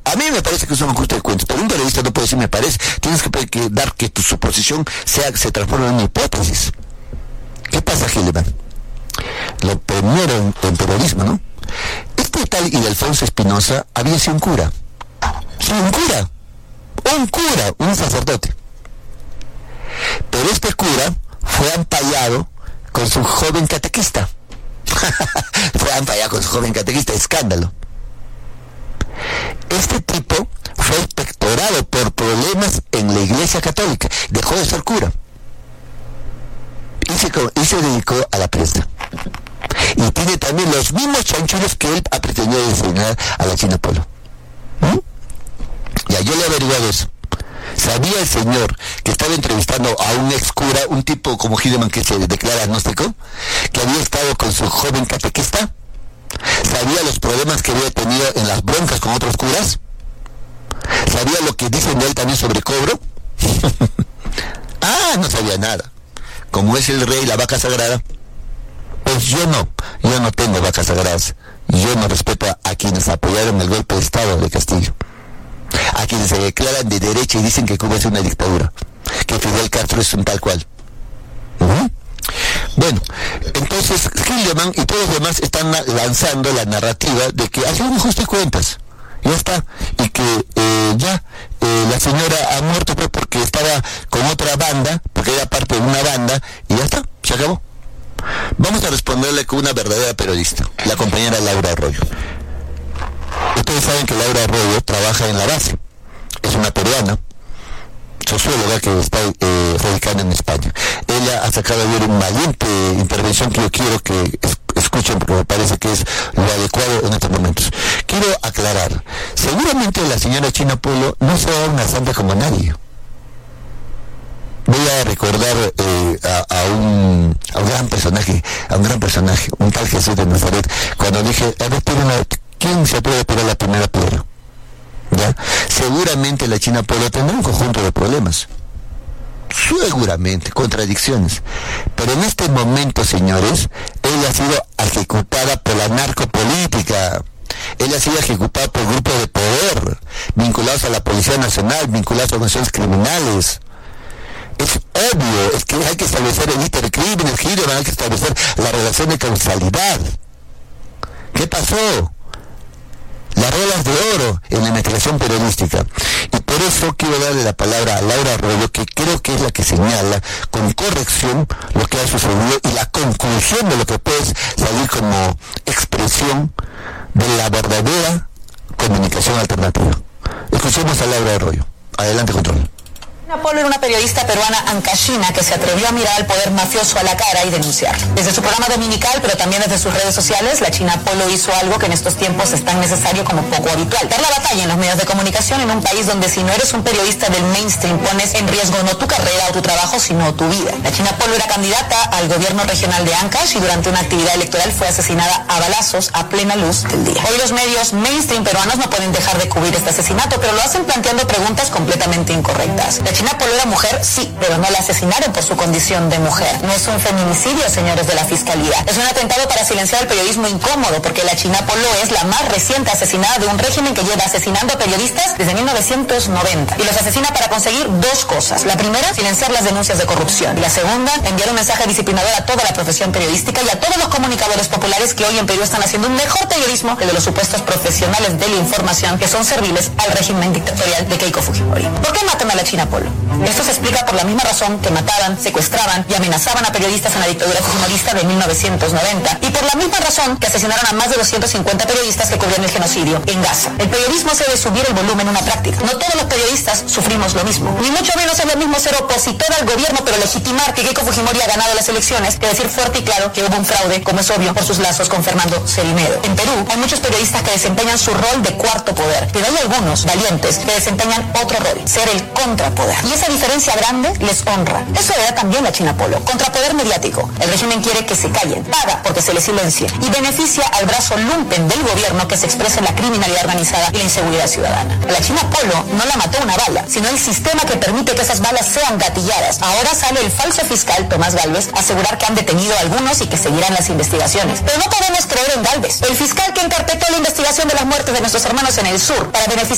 A mí me parece que es un ajuste de cuentas, pero un periodista no puede decir me parece, tienes que dar que tu suposición se transforme en una hipótesis. ¿Qué pasa, Gilman? Lo primero en periodismo, ¿no? Este tal Ildefonso Espinosa había sido un cura. Sí, un sacerdote. Pero este cura fue ampallado con su joven catequista. Escándalo. Este tipo fue inspectorado por problemas en la Iglesia Católica, dejó de ser cura y se dedicó a la prensa. Y tiene también los mismos chanchullos que él ha pretendido enseñar a la China Polo. Ya, yo le he averiguado eso. ¿Sabía el señor que estaba entrevistando a un ex cura, un tipo como Hideman que se declara agnóstico, que había estado con su joven catequista? ¿Sabía los problemas que había tenido en las broncas con otros curas? ¿Sabía lo que dicen de él también sobre cobro? No sabía nada. Como es el rey, la vaca sagrada, pues yo no tengo vacas sagradas. Yo no respeto a quienes apoyaron el golpe de Estado de Castillo, a quienes se declaran de derecha y dicen que Cuba es una dictadura, que Fidel Castro es un tal cual. Bueno, entonces Hildeman y todos los demás están lanzando la narrativa de que ha sido un ajuste de cuentas, ya está, y que la señora ha muerto porque estaba con otra banda, porque era parte de una banda, y ya está, se acabó. Vamos a responderle con una verdadera periodista, la compañera Laura Arroyo. Ustedes saben que Laura Arroyo trabaja en la base, es una peruana, socióloga que está radicada en España. Ella ha sacado ayer una valiente intervención que yo quiero que escuchen porque me parece que es lo adecuado en estos momentos. Quiero aclarar, seguramente la señora China Polo no será una santa como nadie. Voy a recordar a un gran personaje, un tal Jesús de Nazaret, cuando dije, ¿quién se puede tirar la primera piedra? ¿Ya? Seguramente la China Polo tendrá un conjunto de problemas, seguramente, contradicciones, pero en este momento, señores, ella ha sido ejecutada por la narcopolítica, ella ha sido ejecutada por grupos de poder, vinculados a la Policía Nacional, vinculados a organizaciones criminales. Es obvio, es que hay que establecer el intercrimen, hay que establecer la relación de causalidad. ¿Qué pasó? Las reglas de oro en la investigación periodística. Y por eso quiero darle la palabra a Laura Arroyo, que creo que es la que señala con corrección lo que ha sucedido y la conclusión de lo que puede salir como expresión de la verdadera comunicación alternativa. Escuchemos a Laura Arroyo. Adelante, control. China Polo era una periodista peruana ancashina que se atrevió a mirar al poder mafioso a la cara y denunciarlo. Desde su programa dominical, pero también desde sus redes sociales, la China Polo hizo algo que en estos tiempos es tan necesario como poco habitual: dar la batalla en los medios de comunicación en un país donde si no eres un periodista del mainstream pones en riesgo no tu carrera o tu trabajo, sino tu vida. La China Polo era candidata al gobierno regional de Ancash y durante una actividad electoral fue asesinada a balazos a plena luz del día. Hoy los medios mainstream peruanos no pueden dejar de cubrir este asesinato, pero lo hacen planteando preguntas completamente incorrectas. La China Polo era mujer, sí, pero no la asesinaron por su condición de mujer. No es un feminicidio, señores de la Fiscalía. Es un atentado para silenciar el periodismo incómodo, porque la China Polo es la más reciente asesinada de un régimen que lleva asesinando a periodistas desde 1990. Y los asesina para conseguir dos cosas. La primera, silenciar las denuncias de corrupción. Y la segunda, enviar un mensaje disciplinador a toda la profesión periodística y a todos los comunicadores populares que hoy en Perú están haciendo un mejor periodismo que el de los supuestos profesionales de la información que son serviles al régimen dictatorial de Keiko Fujimori. ¿Por qué matan a la China Polo? Esto se explica por la misma razón que mataban, secuestraban y amenazaban a periodistas en la dictadura fujimorista de 1990 y por la misma razón que asesinaron a más de 250 periodistas que cubrían el genocidio en Gaza. El periodismo se debe subir el volumen en una práctica. No todos los periodistas sufrimos lo mismo, ni mucho menos es lo mismo ser opositor al gobierno pero legitimar que Keiko Fujimori ha ganado las elecciones que decir fuerte y claro que hubo un fraude, como es obvio por sus lazos con Fernando Cerinedo. En Perú hay muchos periodistas que desempeñan su rol de cuarto poder, pero hay algunos valientes que desempeñan otro rol, ser el contrapoder. Y esa diferencia grande les honra. Eso era también la China Polo. Contrapoder mediático. El régimen quiere que se callen, paga porque se les silencie y beneficia al brazo lumpen del gobierno que se expresa en la criminalidad organizada y la inseguridad ciudadana. A la China Polo no la mató una bala, sino el sistema que permite que esas balas sean gatilladas. Ahora sale el falso fiscal Tomás Gálvez a asegurar que han detenido a algunos y que seguirán las investigaciones. Pero no podemos creer en Gálvez, el fiscal que encarpetó la investigación de las muertes de nuestros hermanos en el sur para